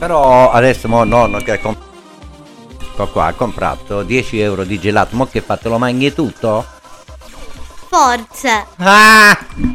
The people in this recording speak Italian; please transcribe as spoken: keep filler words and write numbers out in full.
Però adesso mo nonno che ha comp- ecco qua, ha comprato dieci euro di gelato, mo che fa, te lo mangi tutto? Forza. Ah!